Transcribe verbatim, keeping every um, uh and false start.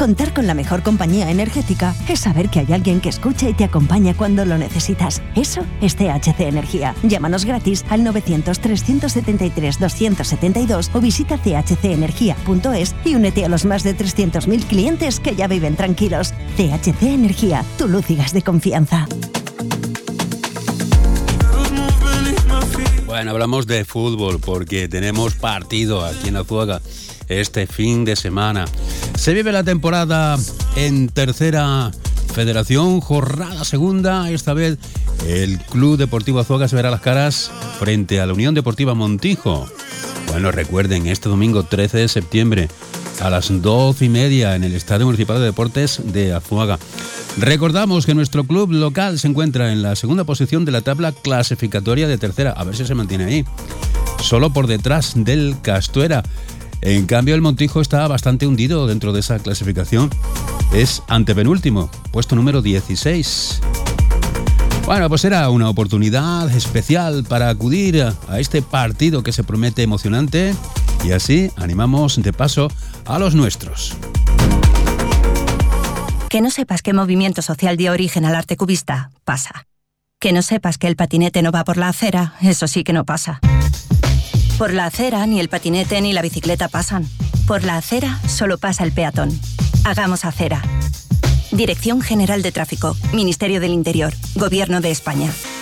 Contar con la mejor compañía energética es saber que hay alguien que escucha y te acompaña cuando lo necesitas. Eso es T H C Energía. Llámanos gratis al novecientos, trescientos setenta y tres, doscientos setenta y dos o visita c h c energía punto es y únete a los más de trescientos mil clientes que ya viven tranquilos. T H C Energía, tu luz y gas de confianza. Bueno, hablamos de fútbol porque tenemos partido aquí en Azuaga este fin de semana. Se vive la temporada en tercera federación, jornada segunda. Esta vez el Club Deportivo Azuaga se verá las caras frente a la Unión Deportiva Montijo. Bueno, recuerden, este domingo trece de septiembre a las doce y media en el Estadio Municipal de Deportes de Azuaga. Recordamos que nuestro club local se encuentra en la segunda posición de la tabla clasificatoria de tercera. A ver si se mantiene ahí. Solo por detrás del Castuera. En cambio, el Montijo está bastante hundido dentro de esa clasificación. Es antepenúltimo, puesto número dieciséis. Bueno, pues era una oportunidad especial para acudir a este partido que se promete emocionante y así animamos de paso a los nuestros. Que no sepas qué movimiento social dio origen al arte cubista, pasa. Que no sepas que el patinete no va por la acera, eso sí que no pasa. Por la acera ni el patinete ni la bicicleta pasan. Por la acera solo pasa el peatón. Hagamos acera. Dirección General de Tráfico, Ministerio del Interior, Gobierno de España.